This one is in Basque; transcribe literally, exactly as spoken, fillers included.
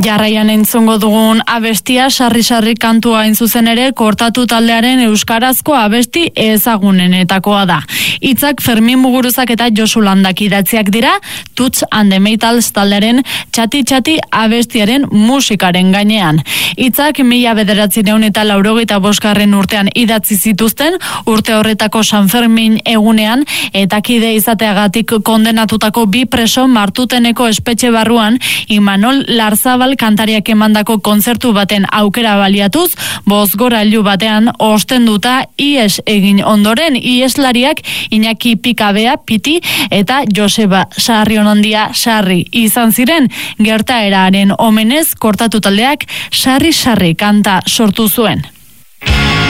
Jarraian entzungo dugun abestia sarri-sarri kantua hain zuzen ere Kortatu taldearen euskarazko abesti ezagunenetakoa da. Hitzak Fermin Muguruzak eta Josu Landak idatziak dira, Tuts and the Metals taldearen txati-txati abestiaren musikaren gainean. Hitzak mila bederatziehun eta laurogeita bosgarren urtean idatzi zituzten, urte horretako San Fermin egunean eta kide izateagatik kondenatutako bi preso Martuteneko espetxe barruan Imanol Larzabal kantariak emandako kontzertu baten aukera baliatuz, bozgorailu batean ostenduta ihes egin ondoren iheslariak Iñaki Pikabea Piti eta Joseba Sarrionondia Sarri izan ziren. Gertaeraren omenez Kortatu taldeak Sarri-sarri kanta sortu zuen.